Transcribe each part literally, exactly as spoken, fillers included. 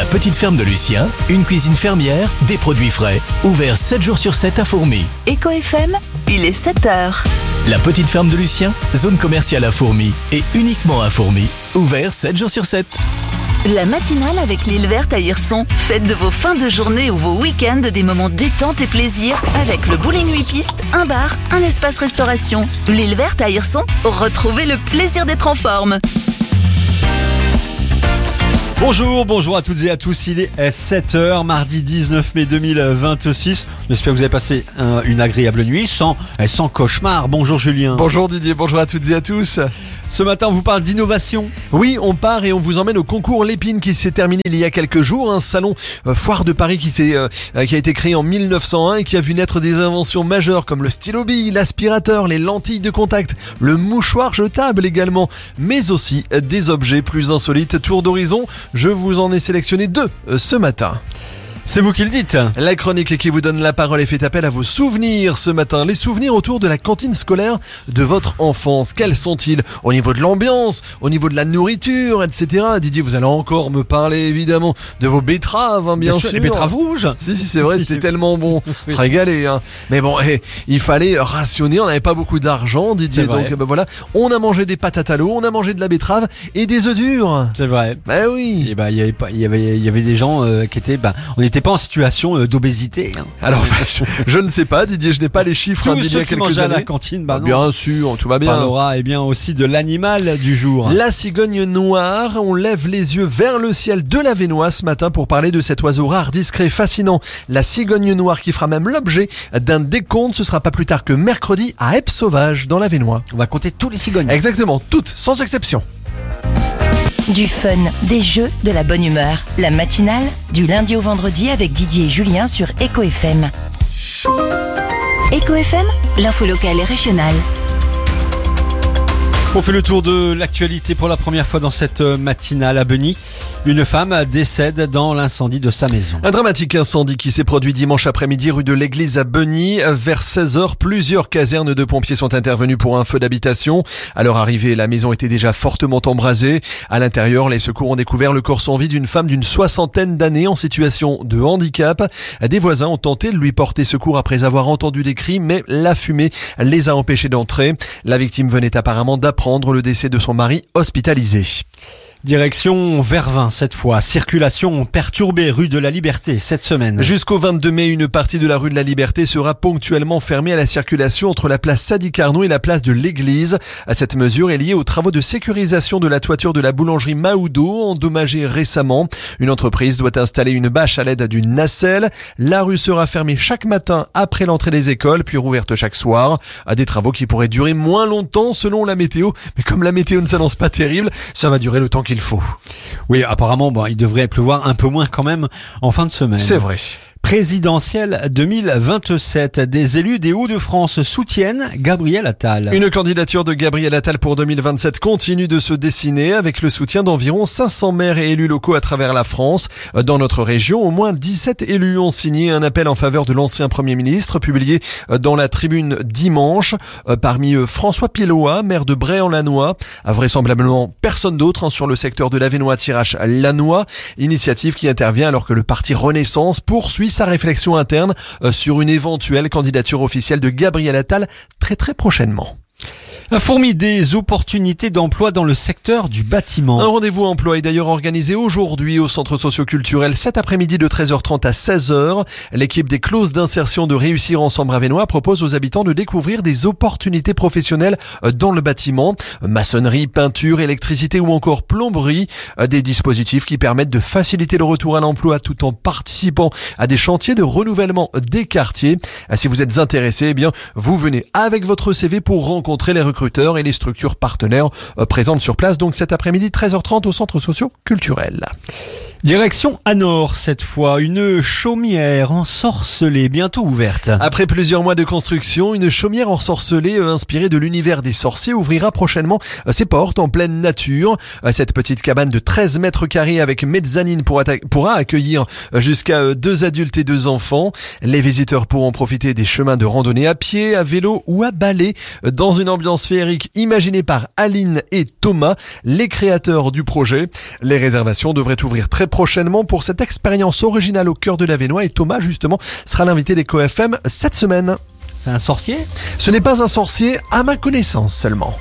La petite ferme de Lucien, une cuisine fermière, des produits frais, ouvert sept jours sur sept à Fourmies. Eco F M, il est sept heures. La petite ferme de Lucien, zone commerciale à Fourmies et uniquement à Fourmies, ouvert sept jours sur sept. La matinale avec l'île verte à Hirson. Faites de vos fins de journée ou vos week-ends des moments détente et plaisir avec le bowling huit pistes, un bar, un espace restauration. L'île verte à Hirson, retrouvez le plaisir d'être en forme. Bonjour, bonjour à toutes et à tous, il est sept heures, mardi dix-neuf mai deux mille vingt-six. J'espère que vous avez passé un, une agréable nuit sans, sans cauchemar. Bonjour Julien. Bonjour Didier, bonjour à toutes et à tous. Ce matin, on vous parle d'innovation. Oui, on part et on vous emmène au concours Lépine qui s'est terminé il y a quelques jours. Un salon euh, foire de Paris qui, s'est, euh, qui a été créé en mille neuf cent un et qui a vu naître des inventions majeures comme le stylo bille, l'aspirateur, les lentilles de contact, le mouchoir jetable également, mais aussi des objets plus insolites. Tour d'horizon, je vous en ai sélectionné deux euh, ce matin. C'est vous qui le dites. La chronique qui vous donne la parole et fait appel à vos souvenirs ce matin. Les souvenirs autour de la cantine scolaire de votre enfance. Quels sont-ils? Au niveau de l'ambiance, au niveau de la nourriture, et cetera. Didier, vous allez encore me parler évidemment de vos betteraves, hein, bien, bien sûr. Les betteraves rouges. Si, si, c'est vrai, c'était tellement bon. On se régalait, hein. Mais bon, eh, il fallait rationner. On n'avait pas beaucoup d'argent, Didier. Donc, ben voilà. On a mangé des patates à l'eau, on a mangé de la betterave et des œufs durs. C'est vrai. Ben oui. Et ben, il y avait pas, il y avait, il y avait des gens euh, qui étaient, ben, on était pas en situation euh, d'obésité. Hein. Alors, je, je ne sais pas, Didier, je n'ai pas les chiffres. Tous hein, ceux qui mangeaient à la cantine, bah, bien sûr, tout va bien. On parlera eh bien aussi de l'animal du jour. La cigogne noire, on lève les yeux vers le ciel de la Vénois ce matin pour parler de cet oiseau rare, discret, fascinant. La cigogne noire qui fera même l'objet d'un décompte, ce sera pas plus tard que mercredi à Eppe-Sauvage dans la Vénois. On va compter tous les cigognes. Exactement, toutes, sans exception. Du fun, des jeux, de la bonne humeur. La matinale, du lundi au vendredi avec Didier et Julien sur Eco F M. Eco F M, l'info locale et régionale. On fait le tour de l'actualité pour la première fois dans cette matinale à Beugny. Une femme décède dans l'incendie de sa maison. Un dramatique incendie qui s'est produit dimanche après-midi rue de l'Église à Beugny. Vers seize heures, plusieurs casernes de pompiers sont intervenues pour un feu d'habitation. À leur arrivée, la maison était déjà fortement embrasée. À l'intérieur, les secours ont découvert le corps sans vie d'une femme d'une soixantaine d'années en situation de handicap. Des voisins ont tenté de lui porter secours après avoir entendu des cris, mais la fumée les a empêchés d'entrer. La victime venait apparemment d'apprendre le décès de son mari hospitalisé. Direction Vervins cette fois. Circulation perturbée rue de la Liberté cette semaine. Jusqu'au vingt-deux mai, une partie de la rue de la Liberté sera ponctuellement fermée à la circulation entre la place Sadi Carnot et la place de l'Église. Cette mesure est liée aux travaux de sécurisation de la toiture de la boulangerie Mahoudo, endommagée récemment. Une entreprise doit installer une bâche à l'aide d'une nacelle. La rue sera fermée chaque matin après l'entrée des écoles, puis rouverte chaque soir. À des travaux qui pourraient durer moins longtemps selon la météo. Mais comme la météo ne s'annonce pas terrible, ça va durer le temps qu'il il faut. Oui, apparemment, bon, il devrait pleuvoir un peu moins quand même en fin de semaine. C'est vrai. Présidentielle deux mille vingt-sept. Des élus des Hauts-de-France soutiennent Gabriel Attal. Une candidature de Gabriel Attal pour deux mille vingt-sept continue de se dessiner avec le soutien d'environ cinq cents maires et élus locaux à travers la France. Dans notre région, au moins dix-sept élus ont signé un appel en faveur de l'ancien Premier ministre publié dans la Tribune dimanche. Parmi eux, François Piloat, maire de Bray-en-Lannoy. Vraisemblablement personne d'autre hein, sur le secteur de l'Avesnois-Lannoy. Initiative qui intervient alors que le parti Renaissance poursuit sa réflexion interne sur une éventuelle candidature officielle de Gabriel Attal très très prochainement. Fourmis, des opportunités d'emploi dans le secteur du bâtiment. Un rendez-vous emploi est d'ailleurs organisé aujourd'hui au centre socio-culturel cet après-midi de treize heures trente à seize heures. L'équipe des clauses d'insertion de Réussir Ensemble Avesnois propose aux habitants de découvrir des opportunités professionnelles dans le bâtiment. Maçonnerie, peinture, électricité ou encore plomberie. Des dispositifs qui permettent de faciliter le retour à l'emploi tout en participant à des chantiers de renouvellement des quartiers. Si vous êtes intéressé, eh bien, vous venez avec votre C V pour rencontrer les recruteurs et les structures partenaires euh, présentes sur place, donc cet après-midi treize heures trente au centre socio-culturel. Direction Anor cette fois, une chaumière ensorcelée bientôt ouverte. Après plusieurs mois de construction, une chaumière ensorcelée euh, inspirée de l'univers des sorciers ouvrira prochainement euh, ses portes en pleine nature. Euh, cette petite cabane de treize mètres carrés avec mezzanine pourra, pourra accueillir euh, jusqu'à euh, deux adultes et deux enfants. Les visiteurs pourront profiter des chemins de randonnée à pied, à vélo ou à balai euh, dans une ambiance féerique imaginée par Aline et Thomas, les créateurs du projet. Les réservations devraient ouvrir très prochainement pour cette expérience originale au cœur de l'Avesnois. Et Thomas, justement, sera l'invité d'Eco F M cette semaine. C'est un sorcier ? Ce n'est pas un sorcier, à ma connaissance seulement.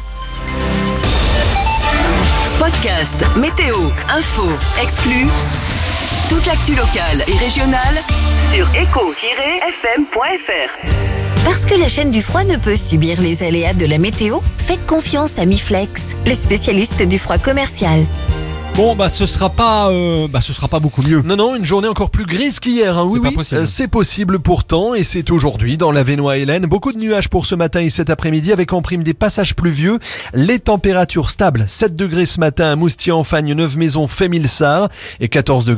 Podcast, météo, info, exclus. Toute l'actu locale et régionale sur éco tiret f m point f r. Parce que la chaîne du froid ne peut subir les aléas de la météo, faites confiance à Miflex, le spécialiste du froid commercial. Bon, bah ce sera pas, euh, bah ce sera pas beaucoup mieux. Non, non, une journée encore plus grise qu'hier. Hein. Oui, C'est pas oui, possible. euh, c'est possible pourtant, et c'est aujourd'hui dans l'Avesnois Hélène. Beaucoup de nuages pour ce matin et cet après-midi, avec en prime des passages pluvieux. Les températures stables, sept degrés ce matin à Moustier-en-Fagne, Neuve-Maisons, Fémilsart, et quatorze degrés